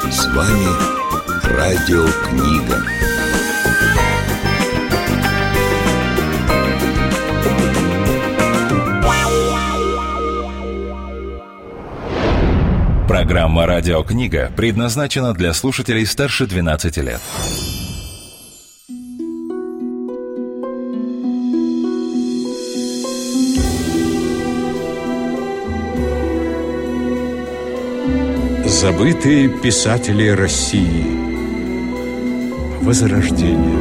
С вами Радиокнига. Программа «Радиокнига» предназначена для слушателей старше 12 лет. Забытые писатели России. Возрождение.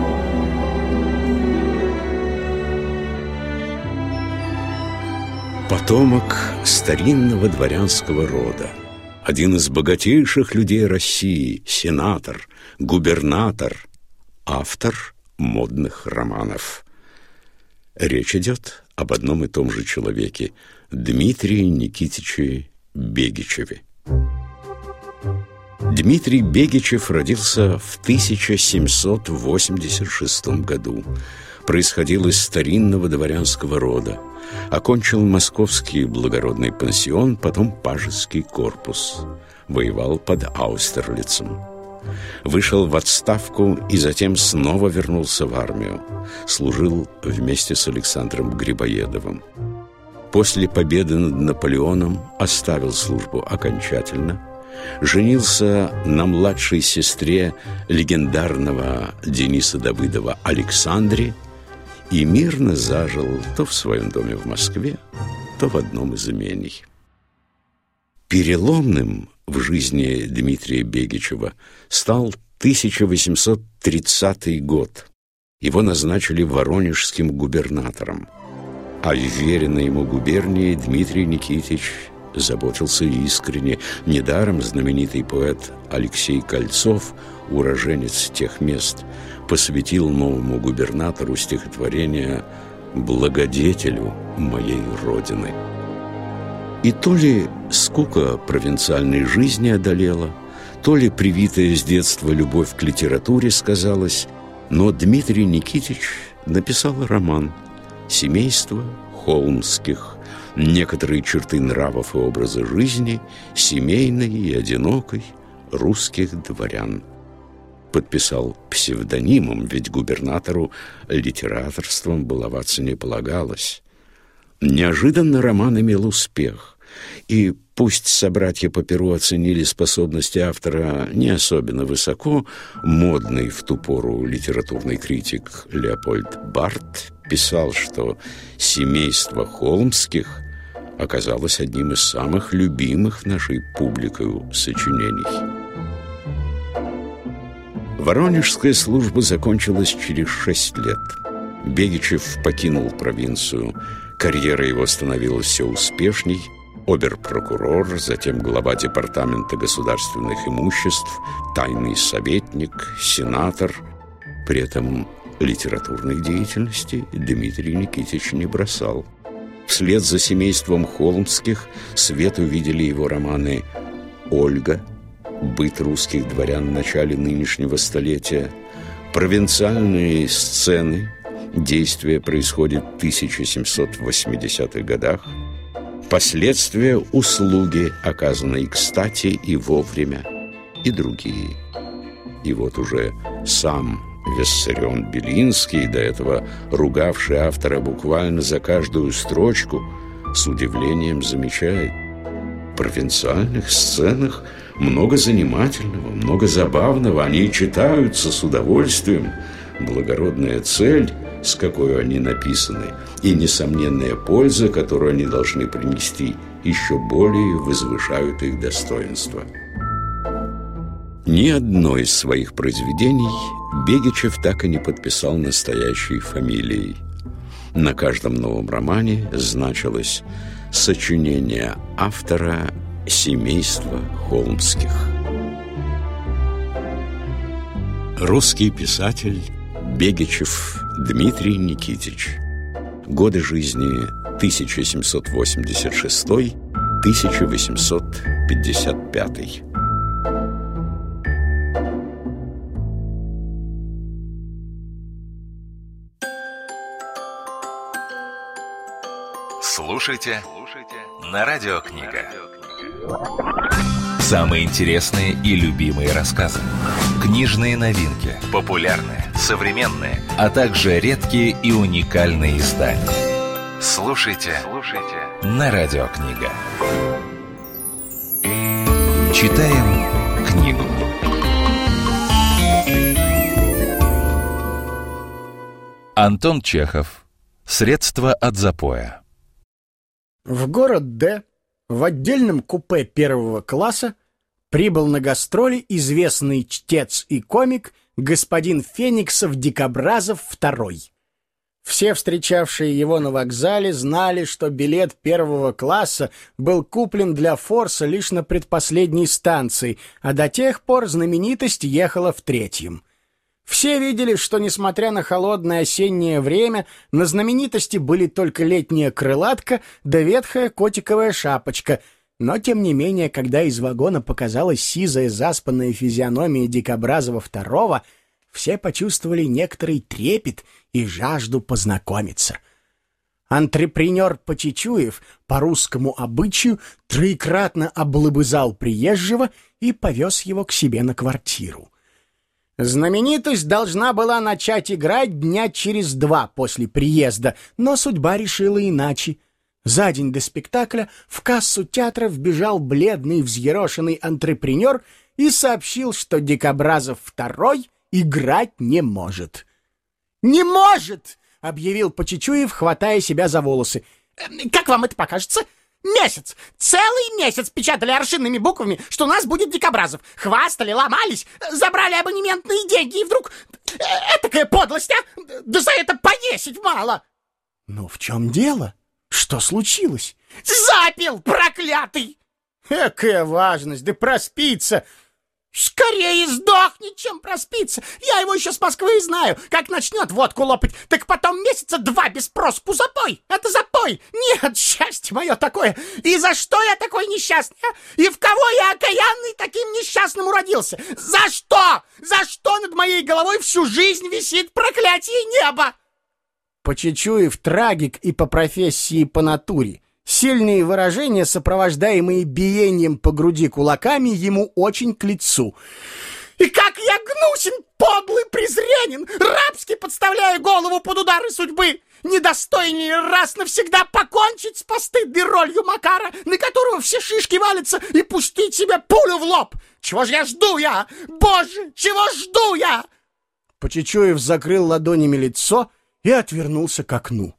Потомок старинного дворянского рода, один из богатейших людей России, сенатор, губернатор, автор модных романов. Речь идет об одном и том же человеке – Дмитрии Никитиче Бегичеве. Дмитрий Бегичев родился в 1786 году. Происходил из старинного дворянского рода. Окончил московский благородный пансион, потом пажеский корпус. Воевал под Аустерлицем. Вышел в отставку и затем снова вернулся в армию. Служил вместе с Александром Грибоедовым. После победы над Наполеоном оставил службу окончательно. Женился на младшей сестре легендарного Дениса Давыдова Александре и мирно зажил то в своем доме в Москве, то в одном из имений. Переломным в жизни Дмитрия Бегичева стал 1830 год. Его назначили воронежским губернатором. О веренной ему губернии Дмитрий Никитич заботился искренне. Недаром знаменитый поэт Алексей Кольцов, уроженец тех мест, посвятил новому губернатору стихотворение «Благодетелю моей родины». И то ли скука провинциальной жизни одолела, то ли привитая с детства любовь к литературе сказалась, но Дмитрий Никитич написал роман «Семейство Холмских», некоторые черты нравов и образа жизни семейной и одинокой русских дворян. Подписал псевдонимом, ведь губернатору литераторством баловаться не полагалось. Неожиданно роман имел успех, и пусть собратья по перу оценили способности автора не особенно высоко, модный в ту пору литературный критик Леопольд Барт писал, что «Семейство Холмских» оказалось одним из самых любимых нашей публикой сочинений. Воронежская служба закончилась через 6 лет. Бегичев покинул провинцию. Карьера его становилась все успешней. Обер-прокурор, затем глава департамента государственных имуществ, тайный советник, сенатор. При этом литературной деятельности Дмитрий Никитич не бросал. Вслед за семейством Холмских свет увидели его романы «Ольга», «Быт русских дворян в начале нынешнего столетия», «Провинциальные сцены», действие происходит в 1780-х годах, «Последствия услуги, оказанной кстати и вовремя», и другие. И вот уже сам Виссарион Белинский, до этого ругавший автора буквально за каждую строчку, с удивлением замечает: в провинциальных сценах много занимательного, много забавного, они читаются с удовольствием. Благородная цель, с какой они написаны, и несомненная польза, которую они должны принести, еще более возвышают их достоинство. Ни одно из своих произведений Бегичев так и не подписал настоящей фамилией. На каждом новом романе значилось сочинение автора «Семейство Холмских». Русский писатель Бегичев Дмитрий Никитич. Годы жизни 1786-1855. Слушайте на Радиокнига. Самые интересные и любимые рассказы. Книжные новинки, популярные, современные, а также редкие и уникальные издания. Слушайте на Радиокнига. Читаем книгу. Антон Чехов. Средства от запоя. В город Д в отдельном купе первого класса прибыл на гастроли известный чтец и комик господин Фениксов-Дикобразов II. Все встречавшие его на вокзале знали, что билет первого класса был куплен для форса лишь на предпоследней станции, а до тех пор знаменитость ехала в третьем. Все видели, что, несмотря на холодное осеннее время, на знаменитости были только летняя крылатка да ветхая котиковая шапочка. Но, тем не менее, когда из вагона показалась сизая заспанная физиономия Дикобразова II, все почувствовали некоторый трепет и жажду познакомиться. Антрепренер Почечуев по русскому обычаю троекратно облобызал приезжего и повез его к себе на квартиру. Знаменитость должна была начать играть дня через 2 после приезда, но судьба решила иначе. За день до спектакля в кассу театра вбежал бледный взъерошенный антрепренер и сообщил, что Дикобразов II играть не может. «Не может!» — объявил Почечуев, хватая себя за волосы. «Как вам это покажется? Месяц! Целый месяц печатали аршинными буквами, что у нас будет Дикобразов. Хвастали, ломались, забрали абонементные деньги, и вдруг... Этакая подлость, а! Да за это повесить мало!» «Ну, в чем дело? Что случилось?» «Запил, проклятый!» «Экая важность, да проспится!» «Скорее сдохнет, чем проспится. Я его еще с Москвы знаю. Как начнет водку лопать, так потом месяца 2 без проспу запой. Это запой. Нет, счастье мое такое. И за что я такой несчастный? А? И в кого я окаянный таким несчастным уродился? За что? За что над моей головой всю жизнь висит проклятие неба?» Почечуев трагик и по профессии, и по натуре. Сильные выражения, сопровождаемые биением по груди кулаками, ему очень к лицу. «И как я гнусен, подлый, презренен, рабски подставляю голову под удары судьбы! Недостойнее раз навсегда покончить с постыдной ролью Макара, на которого все шишки валятся, и пустить себе пулю в лоб! Чего же я жду я? Боже, чего жду я?» Почечуев закрыл ладонями лицо и отвернулся к окну.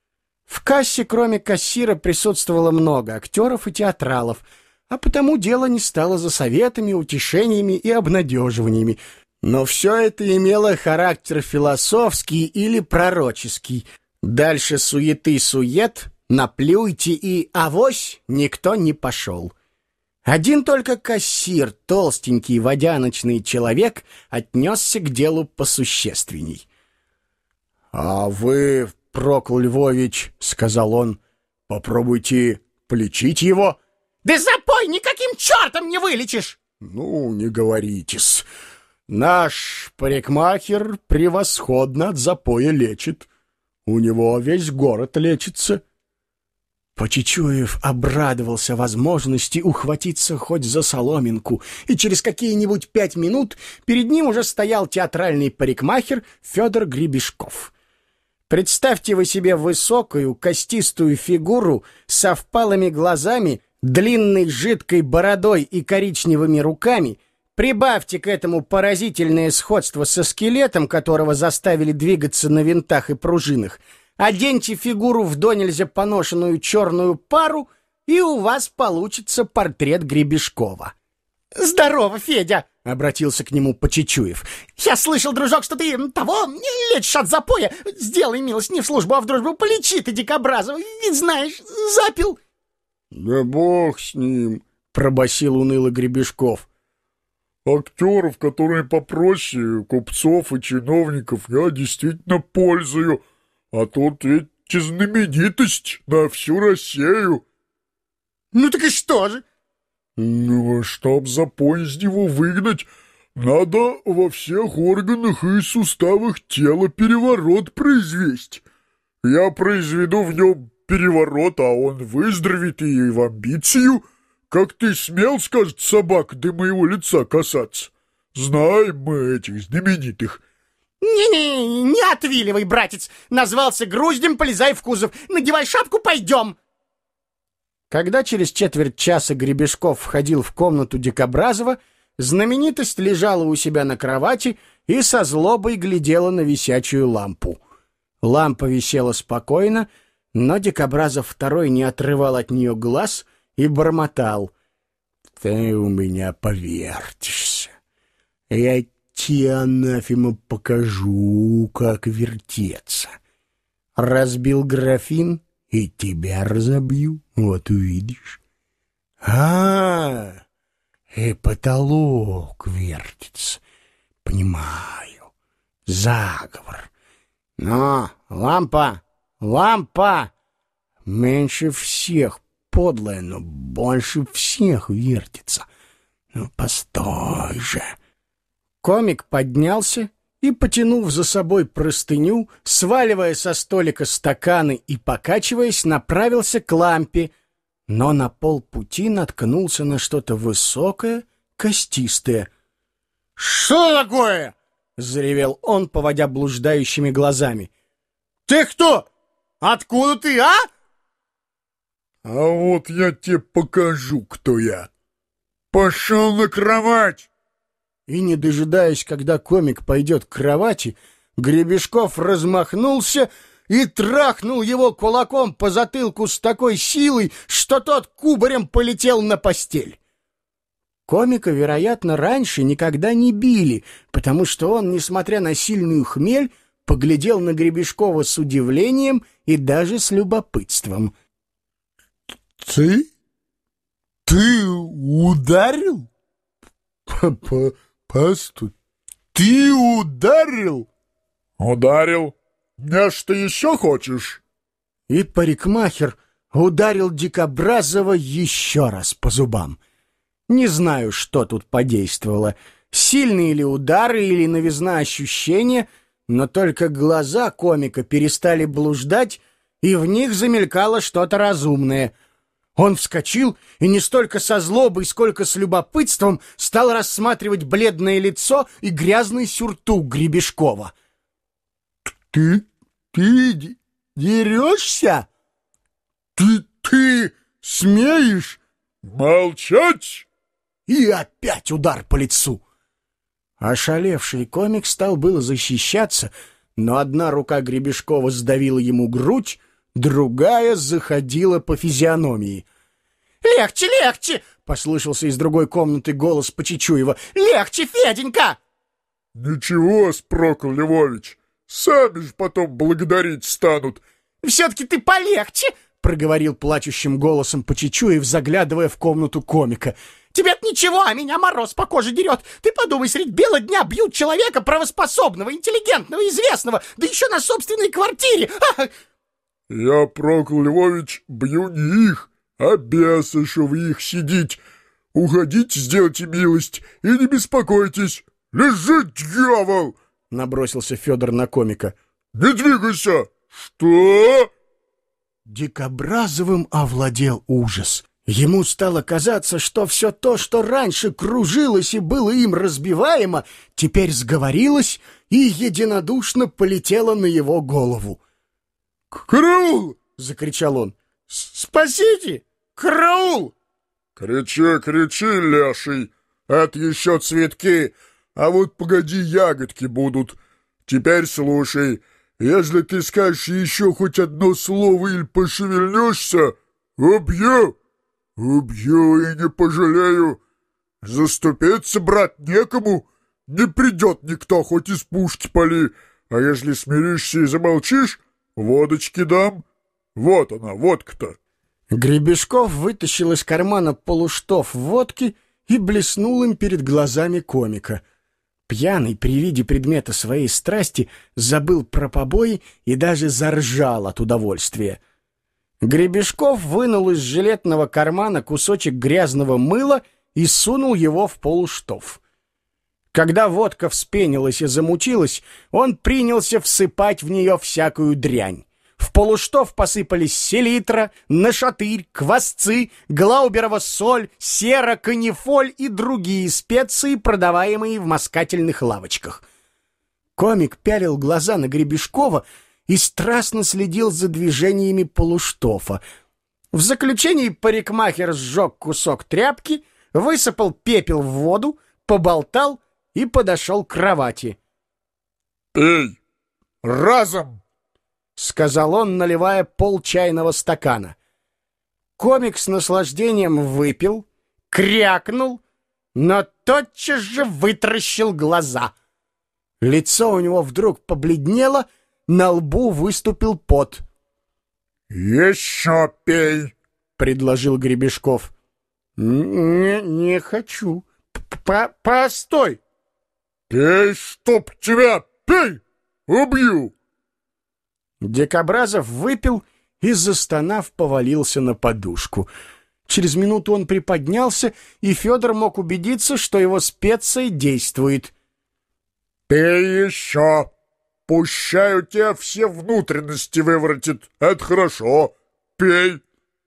В кассе, кроме кассира, присутствовало много актеров и театралов, а потому дело не стало за советами, утешениями и обнадеживаниями. Но все это имело характер философский или пророческий. Дальше суеты-сует, наплюйте и авось никто не пошел. Один только кассир, толстенький водяночный человек, отнесся к делу посущественней. «А вы, Прокл Львович, — сказал он, — попробуйте полечить его». «Да запой никаким чертом не вылечишь!» «Ну, не говорите-с. Наш парикмахер превосходно от запоя лечит. У него весь город лечится». Почечуев обрадовался возможности ухватиться хоть за соломинку, и через какие-нибудь 5 минут перед ним уже стоял театральный парикмахер Федор Гребешков. Представьте вы себе высокую, костистую фигуру со впалыми глазами, длинной жидкой бородой и коричневыми руками, прибавьте к этому поразительное сходство со скелетом, которого заставили двигаться на винтах и пружинах, оденьте фигуру в донельзя поношенную черную пару, и у вас получится портрет Гребешкова. «Здорово, Федя!» — обратился к нему Почечуев. «Я слышал, дружок, что ты лечишь от запоя. Сделай милость не в службу, а в дружбу. Полечи ты Дикобразова, ведь знаешь, запил». «Да бог с ним!» — пробасил уныло Гребешков. «Актеров, которые попроще, купцов и чиновников, я действительно пользую. А тут ведь знаменитость на всю Россию». «Ну так и что же?» «Ну, чтоб запой из него выгнать, надо во всех органах и суставах тела переворот произвести. Я произведу в нем переворот, а он выздоровеет и в амбицию. как ты смел, скажет собака, до моего лица касаться? Знаем мы этих знаменитых. Не-не, не отвиливай, братец. Назвался груздем, полезай в кузов. Надевай шапку, пойдем. Когда через четверть часа Гребешков входил в комнату Дикобразова, знаменитость лежала у себя на кровати и со злобой глядела на висячую лампу. Лампа висела спокойно, но Дикобразов второй не отрывал от нее глаз и бормотал: «Ты у меня повертишься. Я тебе, анафема, покажу, как вертеться. Разбил графин и тебя разобью, вот увидишь. И потолок вертится. Понимаю, заговор. Но лампа, меньше всех подлая, но больше всех вертится. Ну, постой же». Комик поднялся и, потянув за собой простыню, сваливая со столика стаканы и покачиваясь, направился к лампе, но на полпути наткнулся на что-то высокое, костистое. «Что такое?» — заревел он, поводя блуждающими глазами. «Ты кто? Откуда ты, а?» «А вот я тебе покажу, кто я. Пошел на кровать!» И, не дожидаясь, когда комик пойдет к кровати, Гребешков размахнулся и трахнул его кулаком по затылку с такой силой, что тот кубарем полетел на постель. Комика, вероятно, раньше никогда не били, потому что он, несмотря на сильную хмель, поглядел на Гребешкова с удивлением и даже с любопытством. «Ты ударил? Постой, ты ударил?» «Ударил. Мне что еще хочешь?» И парикмахер ударил Дикобразова еще раз по зубам. Не знаю, что тут подействовало, сильные ли удары или новизна ощущения, но только глаза комика перестали блуждать, и в них замелькало что-то разумное. Он вскочил и не столько со злобой, сколько с любопытством стал рассматривать бледное лицо и грязный сюртук Гребешкова. «Ты дерешься? Ты смеешь?» «Молчать!» И опять удар по лицу. Ошалевший комик стал было защищаться, но одна рука Гребешкова сдавила ему грудь, другая заходила по физиономии. «Легче, легче!» — послышался из другой комнаты голос Почечуева. «Легче, Феденька!» «Ничего, Спрокл Львович, сами же потом благодарить станут». «Все-таки ты полегче!» — проговорил плачущим голосом Почечуев, заглядывая в комнату комика. «Тебе-то ничего, а меня мороз по коже дерет. Ты подумай, средь бела дня бьют человека правоспособного, интеллигентного, известного, да еще на собственной квартире. «Я, Прокл Львович, бью не их, а беса, что в их сидеть. Уходите, сделайте милость, и не беспокойтесь. Лежи, дьявол!» — набросился Федор на комика. «Не двигайся! Что?» Дикобразовым овладел ужас. Ему стало казаться, что все то, что раньше кружилось и было им разбиваемо, теперь сговорилось и единодушно полетело на его голову. «Караул!» — закричал он. «Спасите! Караул!» «Кричи, кричи, леший! Это еще цветки, а вот погоди, ягодки будут. Теперь слушай, если ты скажешь еще хоть одно слово или пошевельнешься, убью! Убью и не пожалею. Заступиться, брат, некому, не придет никто, хоть из пушки пали, а если смиришься и замолчишь, водочки дам. Вот она, водка-то». Гребешков вытащил из кармана полуштов водки и блеснул им перед глазами комика. Пьяный при виде предмета своей страсти забыл про побои и даже заржал от удовольствия. Гребешков вынул из жилетного кармана кусочек грязного мыла и сунул его в полуштов. Когда водка вспенилась и замутилась, он принялся всыпать в нее всякую дрянь. В полуштов посыпались селитра, нашатырь, квасцы, глауберова соль, сера, канифоль и другие специи, продаваемые в москательных лавочках. Комик пялил глаза на Гребешкова и страстно следил за движениями полуштофа. В заключении парикмахер сжег кусок тряпки, высыпал пепел в воду, поболтал и подошел к кровати. «Пей! Разом!» — сказал он, наливая полчайного стакана. Комик с наслаждением выпил, крякнул, но тотчас же вытаращил глаза. Лицо у него вдруг побледнело, на лбу выступил пот. «Еще пей!» — предложил Гребешков. Не хочу. Постой!» «Пей, чтоб тебя! Пей! Убью!» Дикобразов выпил и, застонав, повалился на подушку. Через минуту он приподнялся, и Федор мог убедиться, что его специя действует. «Пей еще! Пущай у тебя все внутренности выворотит. Это хорошо. Пей!»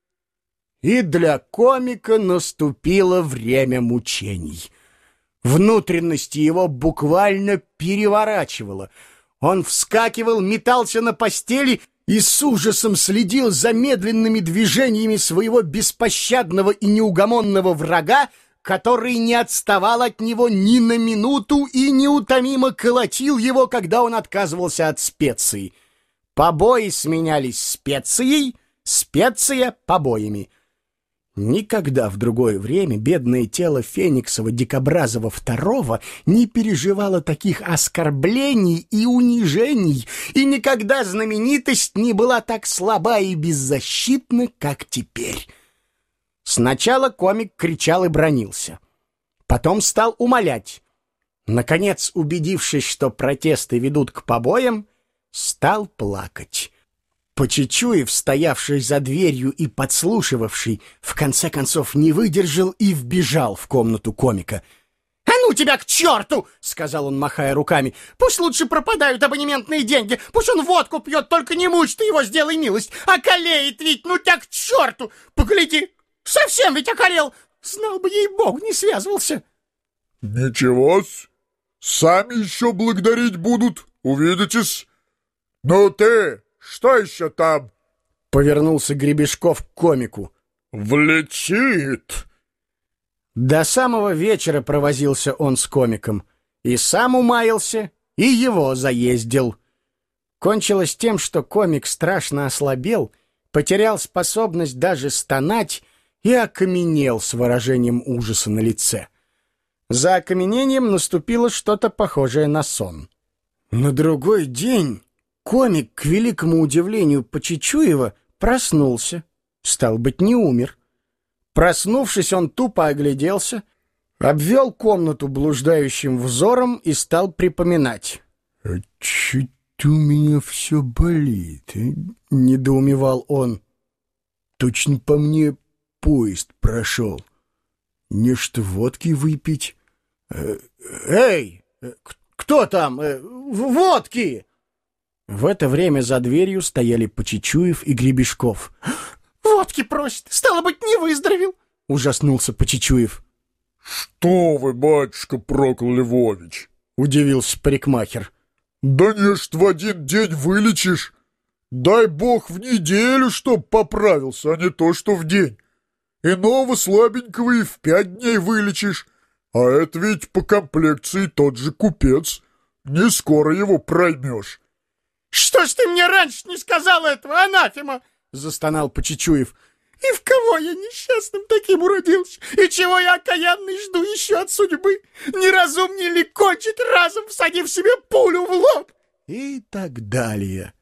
И для комика наступило время мучений. Внутренности его буквально переворачивало. Он вскакивал, метался на постели и с ужасом следил за медленными движениями своего беспощадного и неугомонного врага, который не отставал от него ни на минуту и неутомимо колотил его, когда он отказывался от специи. Побои сменялись специей, специя — побоями. Никогда в другое время бедное тело Фениксова-Дикобразова II не переживало таких оскорблений и унижений, и никогда знаменитость не была так слаба и беззащитна, как теперь. Сначала комик кричал и бранился. Потом стал умолять. Наконец, убедившись, что протесты ведут к побоям, стал плакать. Почечуев, стоявший за дверью и подслушивавший, в конце концов не выдержал и вбежал в комнату комика. «А ну тебя к черту!» — сказал он, махая руками. «Пусть лучше пропадают абонементные деньги, пусть он водку пьет, только не мучь ты его, сделай милость, околеет ведь, ну тебя к черту! Погляди, совсем ведь околел, знал бы, ей-богу, не связывался!» «Ничего-с, сами еще благодарить будут, увидитесь. Ну ты, что еще там?» Повернулся Гребешков к комику. «Влетит!» До самого вечера провозился он с комиком. И сам умаялся, и его заездил. Кончилось тем, что комик страшно ослабел, потерял способность даже стонать и окаменел с выражением ужаса на лице. За окаменением наступило что-то похожее на сон. На другой день комик, к великому удивлению Почечуева, проснулся. Стал быть, не умер. Проснувшись, он тупо огляделся, обвел комнату блуждающим взором и стал припоминать. «Чуть у меня все болит», — недоумевал он. «Точно по мне поезд прошел. Нечто водки выпить». «Эй, кто там? Водки!» В это время за дверью стояли Почечуев и Гребешков. «Водки просит, стало быть, не выздоровел!» — ужаснулся Почечуев. «Что вы, батюшка Прокол Львович?» — удивился парикмахер. «Да не ж в один день вылечишь. Дай бог в неделю, чтоб поправился, а не то, что в день. Иного слабенького и в 5 дней вылечишь. А это ведь по комплекции тот же купец. Не скоро его проймешь». «Что ж ты мне раньше не сказал этого, анафема?» — застонал Почечуев. «И в кого я несчастным таким уродился? И чего я окаянный жду еще от судьбы? Неразумнее ли кончить разом, всадив себе пулю в лоб?» И так далее.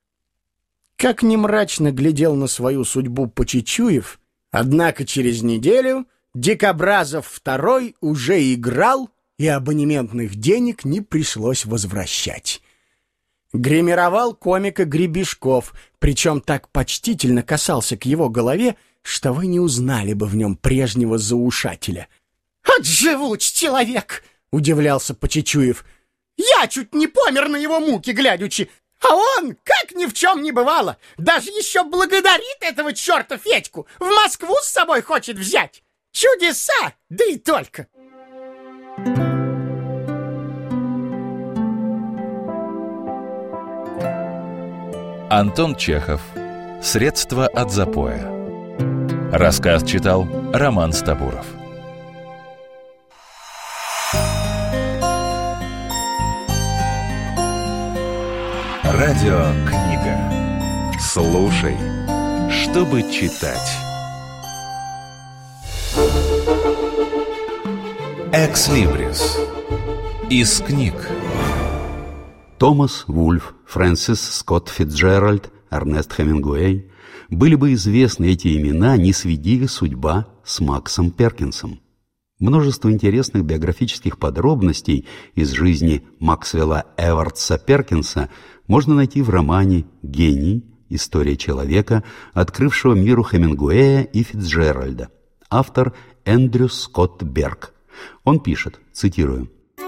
Как ни мрачно глядел на свою судьбу Почечуев, однако через неделю Дикобразов II уже играл, и абонементных денег не пришлось возвращать. Гримировал комика Гребешков, причем так почтительно касался к его голове, что вы не узнали бы в нем прежнего заушателя. «Отживуч человек!» — удивлялся Почечуев. «Я чуть не помер на его муки глядячи, А он, как ни в чем не бывало, даже еще благодарит этого черта Федьку. В Москву с собой хочет взять. Чудеса, да и только. Антон Чехов. Средства от запоя. Рассказ читал Роман Стабуров. Радиокнига. Слушай, чтобы читать. Экслибрис. Из книг. Томас Вульф, Фрэнсис Скотт Фицджеральд, Эрнест Хемингуэй. Были бы известны эти имена, не сведи их судьба с Максом Перкинсом. Множество интересных биографических подробностей из жизни Максвелла Эвардса Перкинса можно найти в романе «Гений. История человека, открывшего миру Хемингуэя и Фицджеральда». Автор Эндрю Скотт Берг. Он пишет, цитирую: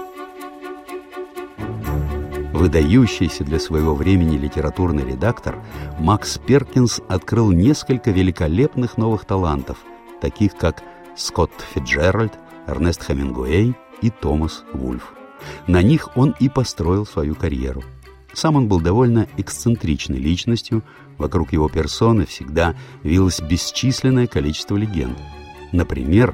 «Выдающийся для своего времени литературный редактор, Макс Перкинс открыл несколько великолепных новых талантов, таких как Скотт Фицджеральд, Эрнест Хемингуэй и Томас Вульф. На них он и построил свою карьеру. Сам он был довольно эксцентричной личностью, вокруг его персоны всегда вилось бесчисленное количество легенд. Например,